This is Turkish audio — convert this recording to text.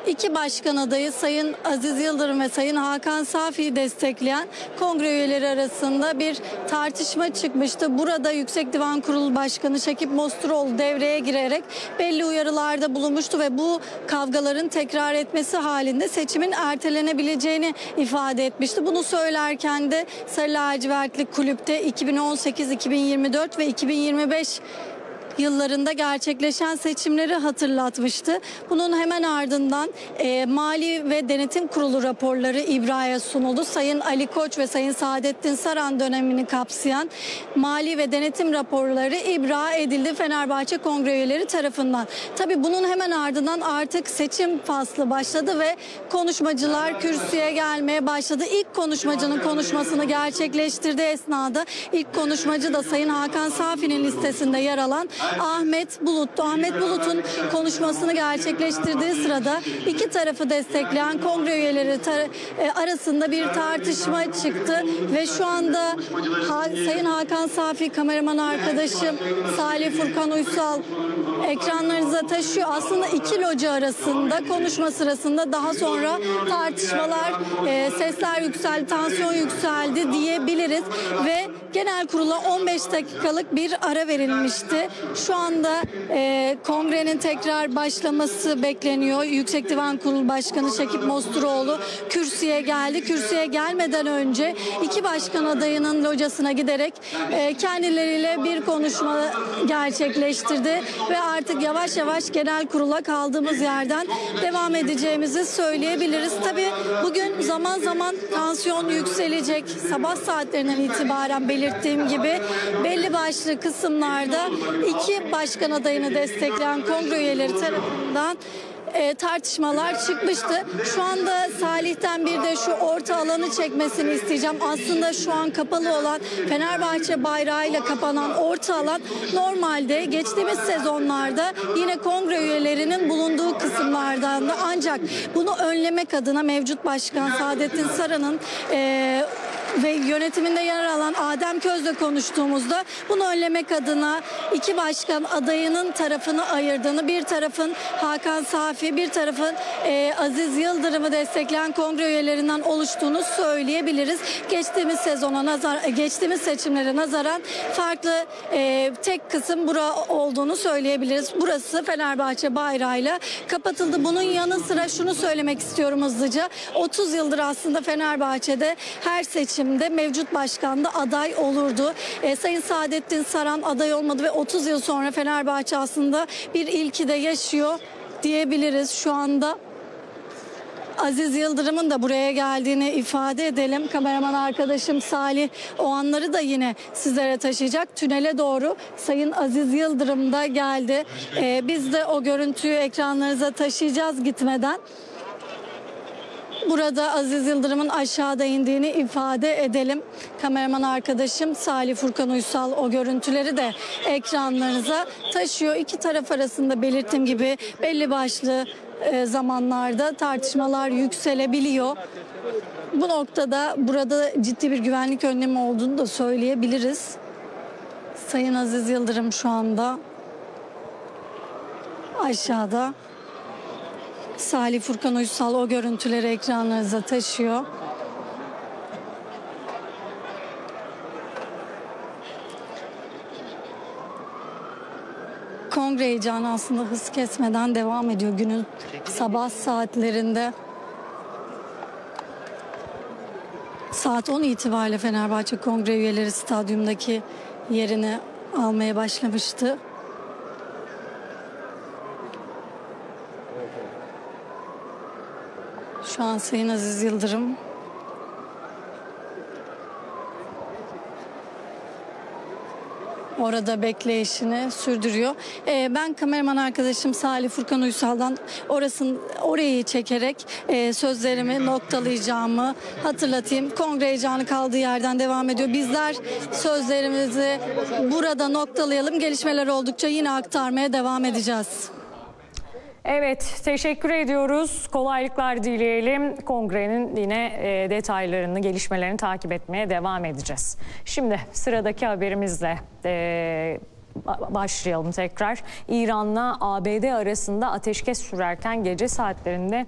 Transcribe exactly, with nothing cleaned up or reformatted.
İki başkan adayı Sayın Aziz Yıldırım ve Sayın Hakan Safi'yi destekleyen kongre üyeleri arasında bir tartışma çıkmıştı. Burada Yüksek Divan Kurulu Başkanı Şekip Mosturoğlu devreye girerek belli uyarılarda bulunmuştu ve bu kavgaların tekrar etmesi halinde seçimin ertelenebileceğini ifade etmişti. Bunu söylerken de Sarı Lacivertli Kulüp'te iki bin on sekiz, iki bin yirmi dört ve iki bin yirmi beş yıllarında gerçekleşen seçimleri hatırlatmıştı. Bunun hemen ardından e, Mali ve Denetim Kurulu raporları İBRA'ya sunuldu. Sayın Ali Koç ve Sayın Saadettin Saran dönemini kapsayan Mali ve Denetim raporları İBRA edildi Fenerbahçe Kongre üyeleri tarafından. Tabii bunun hemen ardından artık seçim faslı başladı ve konuşmacılar kürsüye gelmeye başladı. İlk konuşmacının konuşmasını gerçekleştirdiği esnada ilk konuşmacı da Sayın Hakan Safi'nin listesinde yer alan Ahmet Bulut'tu. Ahmet Bulut'un konuşmasını gerçekleştirdiği sırada iki tarafı destekleyen kongre üyeleri arasında bir tartışma çıktı ve şu anda ha Sayın Hakan Safi, kameraman arkadaşım Salih Furkan Uysal ekranlarınıza taşıyor. Aslında iki loca arasında konuşma sırasında daha sonra tartışmalar, e, sesler yükseldi, tansiyon yükseldi diyebiliriz ve genel kurula on beş dakikalık bir ara verilmişti. Şu anda e, kongrenin tekrar başlaması bekleniyor. Yüksek Divan Kurulu Başkanı Şekip Mosturoğlu kürsüye geldi. Kürsüye gelmeden önce iki başkan adayının locasına giderek e, kendileriyle bir konuşma gerçekleştirdi ve artık yavaş yavaş genel kurula kaldığımız yerden devam edeceğimizi söyleyebiliriz. Tabii bugün zaman zaman tansiyon yükselecek. Sabah saatlerinden itibaren belirttiğim gibi belli başlı kısımlarda iki başkan adayını destekleyen kongre üyeleri tarafından E, tartışmalar çıkmıştı. Şu anda Salih'ten bir de şu orta alanı çekmesini isteyeceğim. Aslında şu an kapalı olan Fenerbahçe bayrağıyla kapanan orta alan normalde geçtiğimiz sezonlarda yine kongre üyelerinin bulunduğu kısımlardan da, ancak bunu önlemek adına mevcut başkan Saadettin Saran'ın e, ve yönetiminde yer alan Adem Köz'le konuştuğumuzda bunu önlemek adına iki başkan adayının tarafını ayırdığını, bir tarafın Hakan Safi, bir tarafın e, Aziz Yıldırım'ı destekleyen kongre üyelerinden oluştuğunu söyleyebiliriz. Geçtiğimiz sezona nazar, geçtiğimiz seçimlere nazaran farklı e, tek kısım bura olduğunu söyleyebiliriz. Burası Fenerbahçe bayrağıyla kapatıldı. Bunun yanı sıra şunu söylemek istiyorum hızlıca. otuz yıldır aslında Fenerbahçe'de her seçim Şimdi mevcut başkan da aday olurdu. E, Sayın Saadettin Saran aday olmadı ve otuz yıl sonra Fenerbahçe aslında bir ilki de yaşıyor diyebiliriz şu anda. Aziz Yıldırım'ın da buraya geldiğini ifade edelim. Kameraman arkadaşım Salih o anları da yine sizlere taşıyacak. Tünele doğru Sayın Aziz Yıldırım da geldi. E, biz de o görüntüyü ekranlarınıza taşıyacağız gitmeden. Burada Aziz Yıldırım'ın aşağıda indiğini ifade edelim. Kameraman arkadaşım Salih Furkan Uysal o görüntüleri de ekranlarınıza taşıyor. İki taraf arasında belirttiğim gibi belli başlı e, zamanlarda tartışmalar yükselebiliyor. Bu noktada burada ciddi bir güvenlik önlemi olduğunu da söyleyebiliriz. Sayın Aziz Yıldırım şu anda aşağıda. Salih Furkan Uysal o görüntüleri ekranlarınıza taşıyor. Kongre heyecanı aslında hız kesmeden devam ediyor günün sabah saatlerinde. Saat on itibariyle Fenerbahçe Kongre üyeleri stadyumdaki yerini almaya başlamıştı. Şu an Sayın Aziz Yıldırım orada bekleyişini sürdürüyor. Ee, ben kameraman arkadaşım Salih Furkan Uysal'dan orasını, orayı çekerek e, sözlerimi noktalayacağımı hatırlatayım. Kongre heyecanı kaldığı yerden devam ediyor. Bizler sözlerimizi burada noktalayalım. Gelişmeler oldukça yine aktarmaya devam edeceğiz. Evet, teşekkür ediyoruz. Kolaylıklar dileyelim. Kongrenin yine e, detaylarını, gelişmelerini takip etmeye devam edeceğiz. Şimdi sıradaki haberimizle e, başlayalım tekrar. İran'la A B D arasında ateşkes sürerken gece saatlerinde